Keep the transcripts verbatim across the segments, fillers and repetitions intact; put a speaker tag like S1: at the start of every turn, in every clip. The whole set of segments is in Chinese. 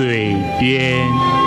S1: 水边。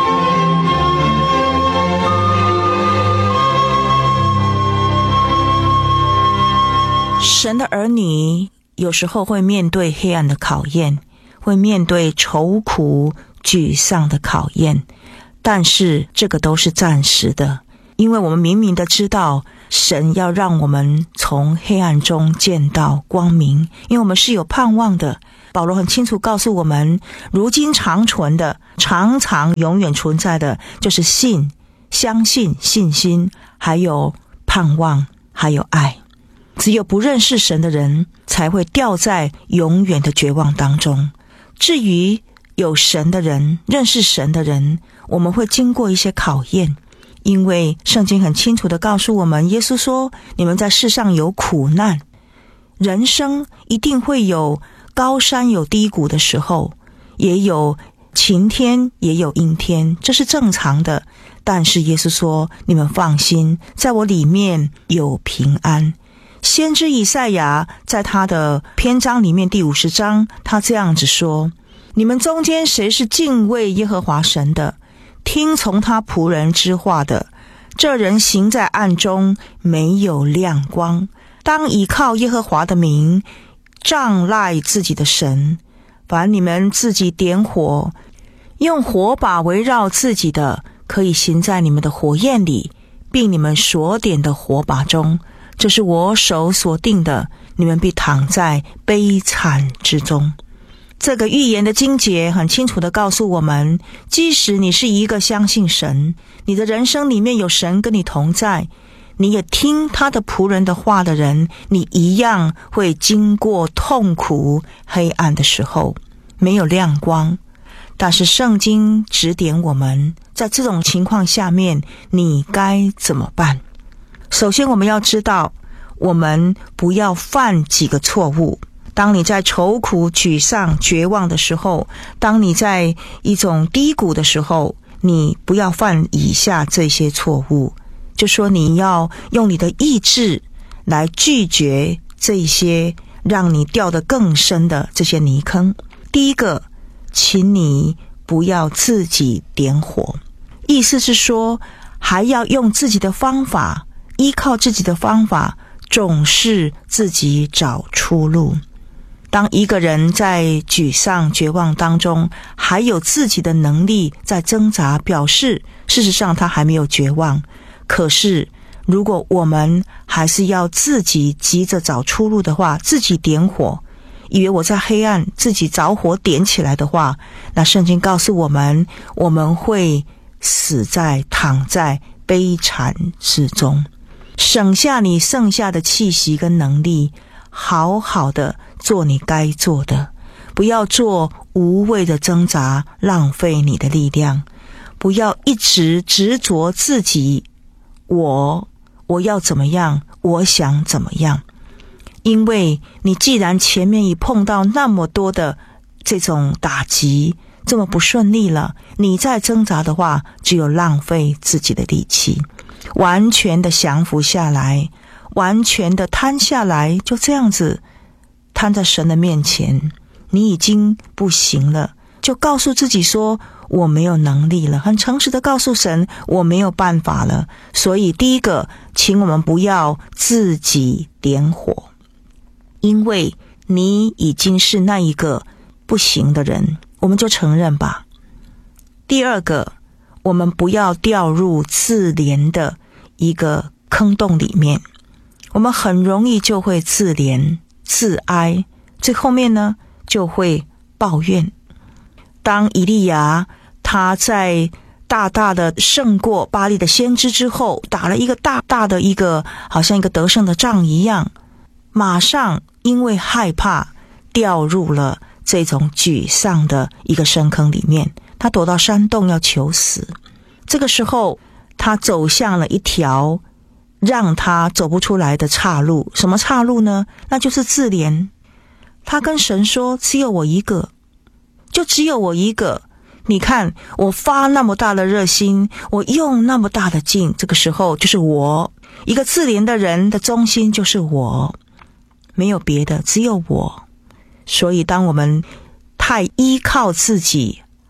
S2: 神的儿女有时候会面对黑暗的考验，会面对愁苦沮丧的考验，但是这个都是暂时的，因为我们明明的知道神要让我们从黑暗中见到光明，因为我们是有盼望的。保罗很清楚告诉我们，如今长存的，常常永远存在的，就是信、相信、信心，还有盼望，还有爱。只有不认识神的人才会掉在永远的绝望当中。至于有神的人，认识神的人，我们会经过一些考验，因为圣经很清楚地告诉我们，耶稣说，你们在世上有苦难，人生一定会有高山有低谷的时候，也有晴天也有阴天，这是正常的。但是耶稣说，你们放心，在我里面有平安。先知以赛亚在他的篇章里面第五十章，他这样子说，你们中间谁是敬畏耶和华神的，听从他仆人之话的，这人行在暗中，没有亮光，当倚靠耶和华的名，仗赖自己的神。凡你们自己点火，用火把围绕自己的，可以行在你们的火焰里，并你们所点的火把中，这是我手所定的，你们必躺在悲惨之中。这个预言的经节很清楚地告诉我们，即使你是一个相信神，你的人生里面有神跟你同在，你也听他的仆人的话的人，你一样会经过痛苦黑暗的时候，没有亮光。但是圣经指点我们，在这种情况下面你该怎么办。首先我们要知道，我们不要犯几个错误。当你在愁苦沮丧绝望的时候，当你在一种低谷的时候，你不要犯以下这些错误，就说你要用你的意志来拒绝这些让你掉得更深的这些泥坑。第一个，请你不要自己点火，意思是说还要用自己的方法，依靠自己的方法，总是自己找出路。当一个人在沮丧绝望当中，还有自己的能力在挣扎，表示事实上他还没有绝望。可是如果我们还是要自己急着找出路的话，自己点火，以为我在黑暗自己着火点起来的话，那圣经告诉我们，我们会死在躺在悲惨之中。省下你剩下的气息跟能力，好好的做你该做的，不要做无谓的挣扎，浪费你的力量。不要一直执着自己，我我要怎么样，我想怎么样。因为你既然前面已碰到那么多的这种打击，这么不顺利了，你再挣扎的话，只有浪费自己的力气。完全的降服下来，完全的摊下来，就这样子摊在神的面前，你已经不行了，就告诉自己说，我没有能力了，很诚实的告诉神，我没有办法了。所以第一个，请我们不要自己点火，因为你已经是那一个不行的人，我们就承认吧。第二个，我们不要掉入自怜的一个坑洞里面，我们很容易就会自怜自哀，最后面呢就会抱怨。当以利亚他在大大的胜过巴力的先知之后，打了一个大大的一个好像一个得胜的仗一样，马上因为害怕掉入了这种沮丧的一个深坑里面，他躲到山洞要求死。这个时候他走向了一条让他走不出来的岔路。什么岔路呢？那就是自怜。他跟神说，只有我一个，就只有我一个，你看我发那么大的热心，我用那么大的劲，这个时候就是我，一个自怜的人的中心就是我，没有别的，只有我。所以当我们太依靠自己，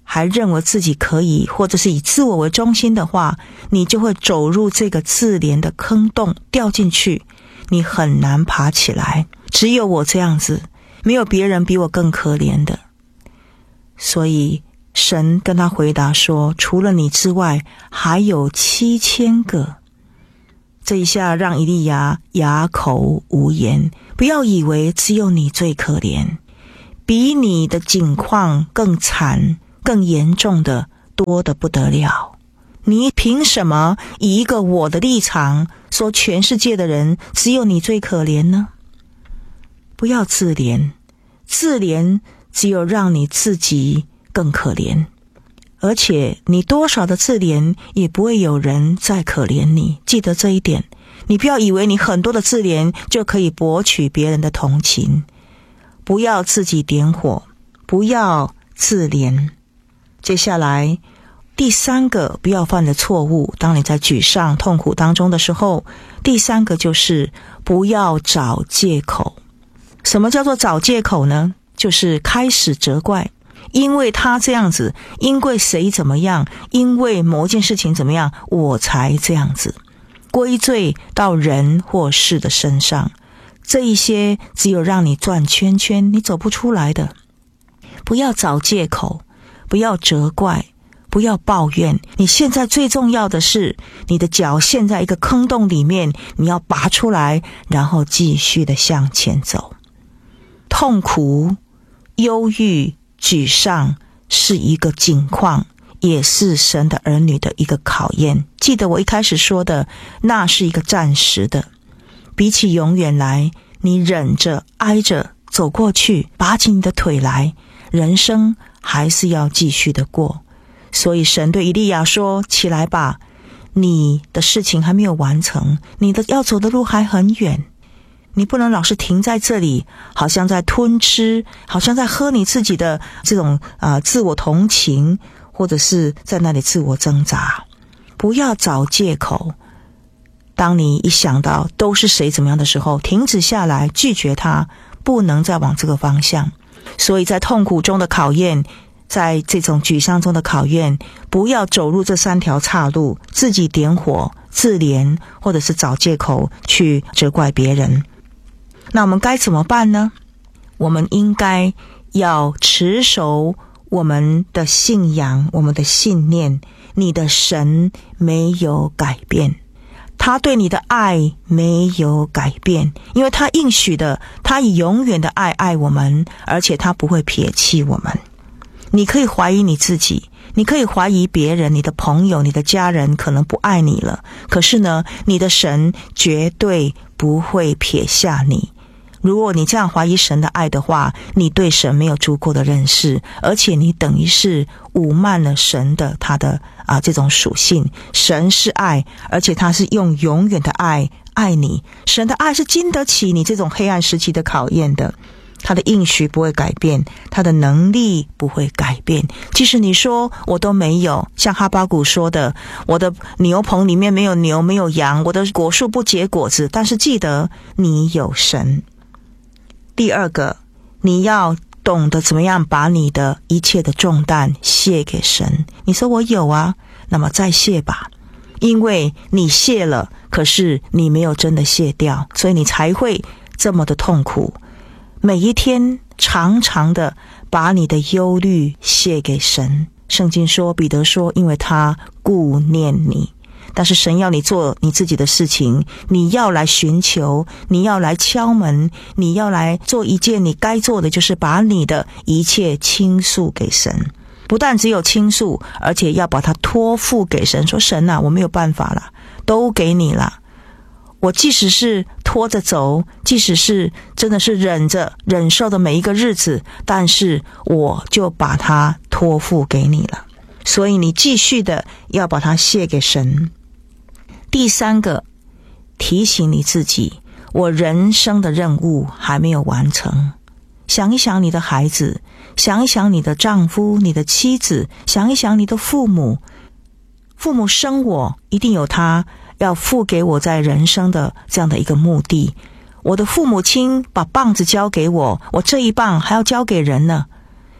S2: 还认为自己可以，或者是以自我为中心的话，你就会走入这个自怜的坑洞，掉进去，你很难爬起来。只有我这样子，没有别人比我更可怜的。所以神跟他回答说，除了你之外，还有七千个。这一下让以利亚哑口无言。不要以为只有你最可怜，比你的境况更惨更严重的多得不得了。你凭什么以一个我的立场说全世界的人只有你最可怜呢？不要自怜，自怜只有让你自己更可怜，而且你多少的自怜也不会有人再可怜你，记得这一点。你不要以为你很多的自怜就可以博取别人的同情，不要自己点火，不要自怜。接下来第三个不要犯的错误，当你在沮丧痛苦当中的时候，第三个就是不要找借口。什么叫做找借口呢？就是开始责怪，因为他这样子，因为谁怎么样，因为某件事情怎么样，我才这样子，归罪到人或事的身上。这一些只有让你转圈圈，你走不出来的。不要找借口，不要责怪，不要抱怨。你现在最重要的是，你的脚陷在一个坑洞里面，你要拔出来，然后继续的向前走。痛苦、忧郁、沮丧是一个境况，也是神的儿女的一个考验。记得我一开始说的，那是一个暂时的，比起永远来，你忍着挨着走过去，拔起你的腿来，人生还是要继续的过。所以神对以利亚说，起来吧，你的事情还没有完成，你的要走的路还很远，你不能老是停在这里，好像在吞吃，好像在喝你自己的这种呃自我同情，或者是在那里自我挣扎。不要找借口。当你一想到都是谁怎么样的时候，停止下来，拒绝他，不能再往这个方向。所以在痛苦中的考验，在这种沮丧中的考验，不要走入这三条岔路，自己点火、自怜，或者是找借口去责怪别人。那我们该怎么办呢？我们应该要持守我们的信仰，我们的信念。你的神没有改变，他对你的爱没有改变，因为他应许的，他以永远的爱爱我们，而且他不会撇弃我们。你可以怀疑你自己，你可以怀疑别人，你的朋友、你的家人可能不爱你了，可是呢，你的神绝对不会撇下你。如果你这样怀疑神的爱的话，你对神没有足够的认识，而且你等于是侮慢了神的他的啊这种属性。神是爱，而且他是用永远的爱爱你。神的爱是经得起你这种黑暗时期的考验的，他的应许不会改变，他的能力不会改变。即使你说我都没有，像哈巴谷说的，我的牛棚里面没有牛没有羊，我的果树不结果子，但是记得你有神。第二个，你要懂得怎么样把你的一切的重担卸给神。你说我有啊，那么再卸吧，因为你卸了，可是你没有真的卸掉，所以你才会这么的痛苦。每一天常常的把你的忧虑卸给神。圣经说，彼得说，因为他顾念你。但是神要你做你自己的事情，你要来寻求，你要来敲门，你要来做一件你该做的，就是把你的一切倾诉给神。不但只有倾诉，而且要把它托付给神，说神啊，我没有办法了，都给你了。我即使是拖着走，即使是真的是忍着忍受的每一个日子，但是我就把它托付给你了。所以你继续的要把它卸给神。第三个，提醒你自己，我人生的任务还没有完成。想一想你的孩子，想一想你的丈夫、你的妻子，想一想你的父母。父母生我，一定有他要付给我在人生的这样的一个目的。我的父母亲把棒子交给我，我这一棒还要交给人呢。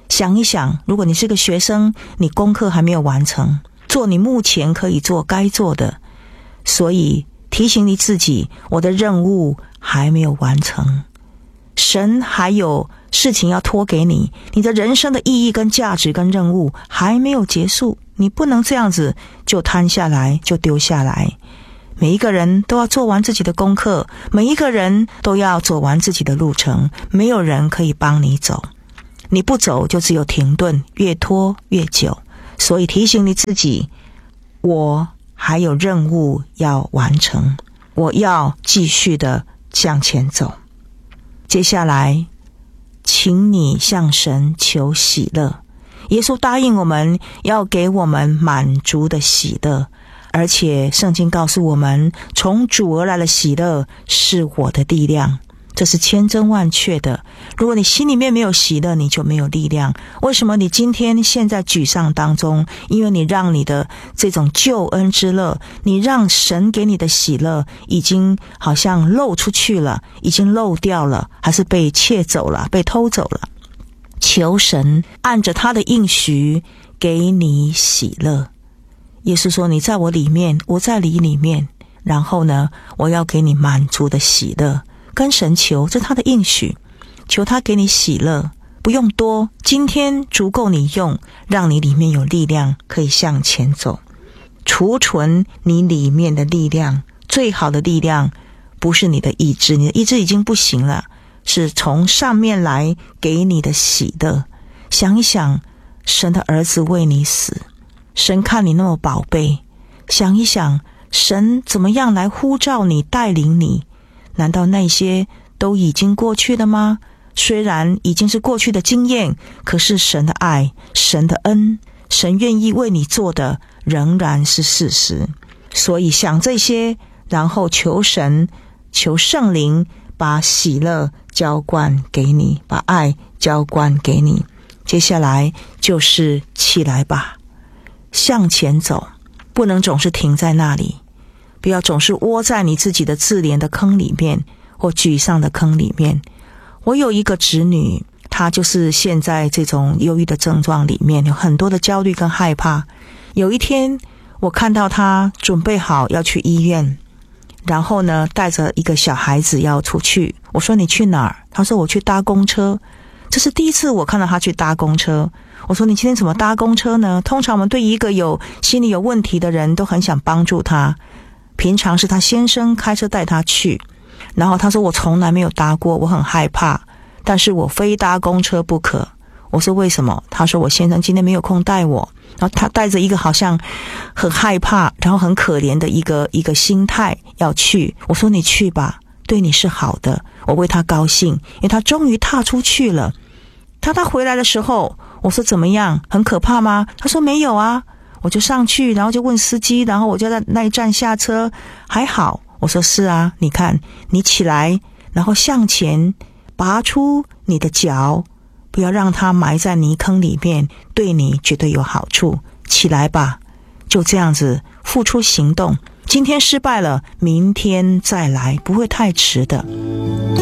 S2: 想一想，如果你是个学生，你功课还没有完成，做你目前可以做该做的，所以提醒你自己，我的任务还没有完成，神还有事情要托给你，你的人生的意义跟价值跟任务还没有结束，你不能这样子就摊下来就丢下来。每一个人都要做完自己的功课，每一个人都要走完自己的路程，没有人可以帮你走，你不走就只有停顿，越拖越久。所以提醒你自己，我还有任务要完成，我要继续的向前走。接下来请你向神求喜乐，耶稣答应我们要给我们满足的喜乐，而且圣经告诉我们，从主而来的喜乐是我的力量，这是千真万确的。如果你心里面没有喜乐，你就没有力量。为什么你今天现在沮丧当中？因为你让你的这种救恩之乐，你让神给你的喜乐已经好像漏出去了，已经漏掉了，还是被窃走了，被偷走了。求神按着他的应许给你喜乐。耶稣说，你在我里面，我在你里面，然后呢，我要给你满足的喜乐。跟神求，这是他的应许，求他给你喜乐，不用多，今天足够你用，让你里面有力量可以向前走，储存你里面的力量。最好的力量不是你的意志，你的意志已经不行了，是从上面来给你的喜乐。想一想，神的儿子为你死，神看你那么宝贝，想一想神怎么样来呼召你，带领你，难道那些都已经过去了吗？虽然已经是过去的经验，可是神的爱，神的恩，神愿意为你做的仍然是事实。所以想这些，然后求神，求圣灵把喜乐浇灌给你，把爱浇灌给你。接下来就是起来吧，向前走，不能总是停在那里，不要总是窝在你自己的自怜的坑里面，或沮丧的坑里面。我有一个侄女，她就是现在这种忧郁的症状里面有很多的焦虑跟害怕。有一天我看到她准备好要去医院，然后呢带着一个小孩子要出去。我说你去哪儿？她说我去搭公车。这是第一次我看到她去搭公车。我说你今天怎么搭公车呢？通常我们对一个有心理有问题的人都很想帮助他，平常是他先生开车带他去，然后他说我从来没有搭过，我很害怕，但是我非搭公车不可。我说为什么？他说我先生今天没有空带我，然后他带着一个好像很害怕然后很可怜的一个一个心态要去。我说你去吧，对你是好的，我为他高兴，因为他终于踏出去了。他他回来的时候，我说怎么样？很可怕吗？他说没有啊。我就上去，然后就问司机，然后我就在那一站下车，还好。我说是啊，你看你起来，然后向前拔出你的脚，不要让它埋在泥坑里面，对你绝对有好处。起来吧，就这样子付出行动。今天失败了，明天再来，不会太迟的。